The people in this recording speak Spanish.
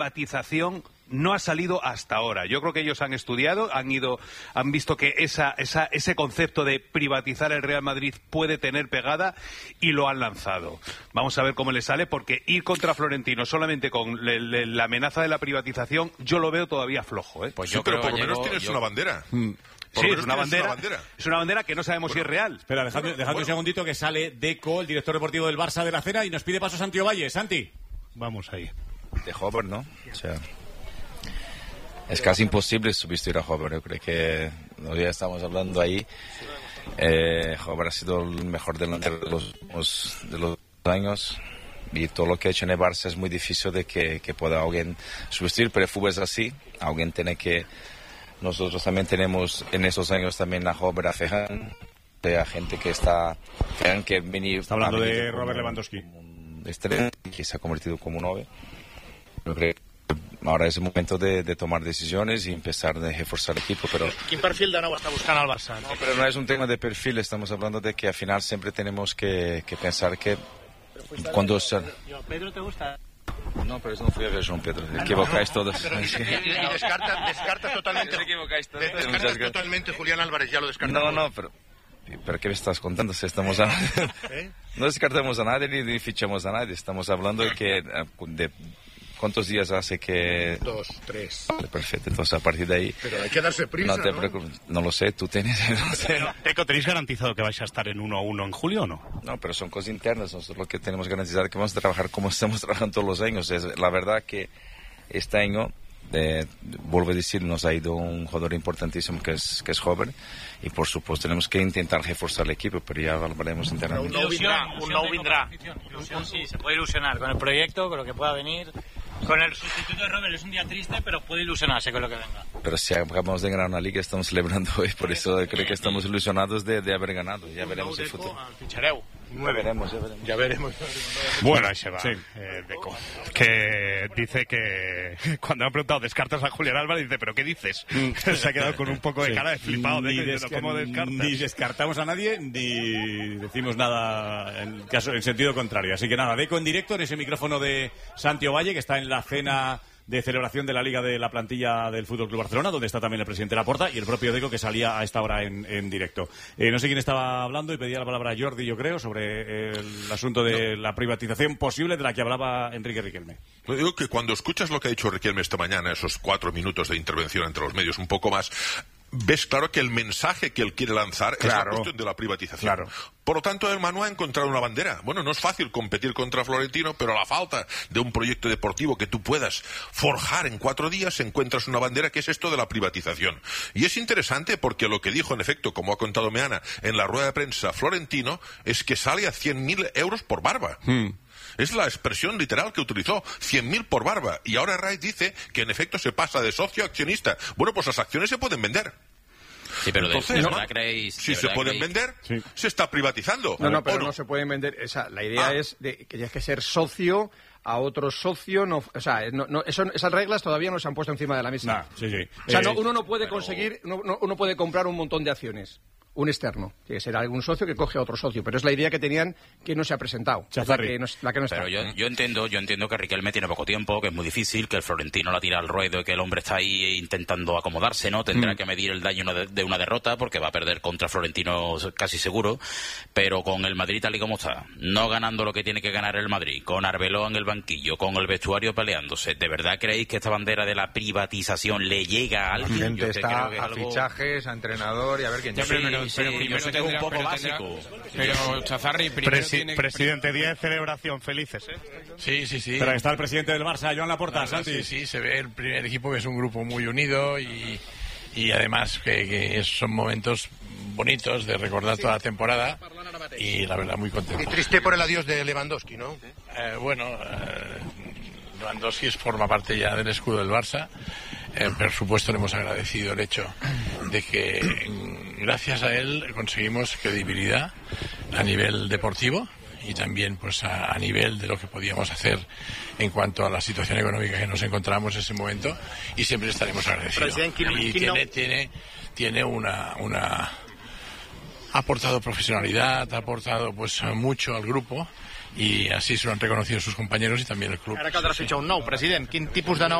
privatización no ha salido hasta ahora. Yo creo que ellos han estudiado, han visto que ese concepto de privatizar el Real Madrid puede tener pegada y lo han lanzado. Vamos a ver cómo le sale, porque ir contra Florentino solamente con la amenaza de la privatización, yo lo veo todavía flojo, ¿eh? Pues yo creo pero por lo menos tienes una bandera. Sí, es una bandera que no sabemos si es real. Espera, dejadme un segundito que sale Deco, el director deportivo del Barça de la Cera, y nos pide paso Santi Ovalle. Santi. Vamos ahí. De Hover, ¿no? O sea, es casi imposible substituir a Hover. Yo creo que ya estamos hablando ahí. Hover ha sido el mejor delantero de los años. Y todo lo que ha hecho en el Barça es muy difícil de que pueda alguien sustituir, pero el fútbol es así. Alguien tiene que... Nosotros también tenemos en esos años también a Hover, a Fejan, a gente que está hablando de Robert Lewandowski, estrella, que se ha convertido como un 9. Yo creo que ahora es el momento de tomar decisiones y empezar a reforzar el equipo, pero... ¿Quin perfil de nou està buscant el Barça? No, pero no es un tema de perfil, estamos hablando de que al final siempre tenemos que pensar que cuando... ¿Pedro te gusta? No, pero eso no fue a Joan Pedro. Equivocáis todos. Descartas totalmente. Descartas totalmente Julián Álvarez, ya lo descartamos. No, pero ¿qué me estás contando? Si estamos no descartamos a nadie ni fichamos a nadie. Estamos hablando de que ¿cuántos días hace que...? 2, 3. Perfecto, entonces a partir de ahí... Pero hay que darse prisa, no te preocupes, no lo sé, tú tienes... No sé. Deco, ¿tenéis garantizado que vais a estar en 1-1 en julio o no? No, pero son cosas internas. Nosotros lo que tenemos que garantizar es que vamos a trabajar como estamos trabajando todos los años. La verdad que este año, vuelvo a decir, nos ha ido un jugador importantísimo que es joven. Y por supuesto tenemos que intentar reforzar el equipo, pero ya hablaremos internamente. Un nou vindrà. Sí, se puede ilusionar con el proyecto, con lo que pueda venir. Con el sustituto de Robert es un día triste, pero puede ilusionarse con lo que venga. Pero si acabamos de ganar una liga, estamos celebrando hoy, por eso creo que estamos ilusionados de haber ganado. Ya veremos el futuro. Ya veremos. Bueno, ahí se va, Deco. Que dice que cuando me han preguntado, ¿descartas a Julián Álvarez? Dice, ¿pero qué dices? Se ha quedado con un poco de cara de flipado. ¿Cómo descartas? Ni descartamos a nadie, ni decimos nada en sentido contrario. Así que nada, Deco en directo en ese micrófono de Santi Ovalle, que está en la cena de celebración de la Liga de la plantilla del Fútbol Club Barcelona, donde está también el presidente Laporta y el propio Deco, que salía a esta hora en directo. No sé quién estaba hablando y pedía la palabra a Jordi, yo creo, sobre el asunto de la privatización posible de la que hablaba Enrique Riquelme. Lo digo que cuando escuchas lo que ha dicho Riquelme esta mañana, esos 4 minutos de intervención entre los medios, un poco más, ves claro que el mensaje que él quiere lanzar es la cuestión de la privatización. Claro. Por lo tanto, el Manu ha encontrado una bandera. Bueno, no es fácil competir contra Florentino, pero a la falta de un proyecto deportivo que tú puedas forjar en 4 días, encuentras una bandera que es esto de la privatización. Y es interesante porque lo que dijo, en efecto, como ha contado Meana, en la rueda de prensa Florentino, es que sale a 100.000 euros por barba. Es la expresión literal que utilizó, 100.000 por barba. Y ahora Rice dice que en efecto se pasa de socio a accionista. Bueno, pues las acciones se pueden vender. Sí, pero entonces, ¿de verdad creéis? Si se pueden vender, se está privatizando. No, pero no se pueden vender. La idea es que tienes que ser socio a otro socio. Esas reglas todavía no se han puesto encima de la mesa. Uno no puede conseguir, uno puede comprar un montón de acciones. Un externo, tiene que ser algún socio que coge a otro socio, pero es la idea que tenían que no se ha presentado, la que no está. Pero yo entiendo que Riquelme tiene poco tiempo, que es muy difícil, que el Florentino la tira al ruedo y que el hombre está ahí intentando acomodarse, ¿no? Tendrá que medir el daño de una derrota porque va a perder contra Florentino casi seguro, pero con el Madrid tal y como está, no ganando lo que tiene que ganar el Madrid, con Arbeloa en el banquillo, con el vestuario peleándose, ¿de verdad creéis que esta bandera de la privatización le llega a alguien? Yo está a fichajes, a entrenador y a ver quién pero primero tendrá un poco básico. Pero Chazarri presidente, día de celebración, felices, ¿eh? Sí. Pero está el presidente del Barça, Joan Laporta, Santi. Sí, se ve el primer equipo que es un grupo muy unido y además que son momentos bonitos de recordar toda la temporada y la verdad muy contento. Y triste por el adiós de Lewandowski, ¿no? Lewandowski forma parte ya del escudo del Barça. Por supuesto le hemos agradecido el hecho de que gracias a él conseguimos credibilidad a nivel deportivo y también pues a nivel de lo que podíamos hacer en cuanto a la situación económica que nos encontramos en ese momento y siempre estaremos agradecidos. Y tiene una ha aportado profesionalidad, ha aportado pues mucho al grupo y así se lo han reconocido sus compañeros y también el club. Ara caldrà fitxar un nou president. Quin tipus de nou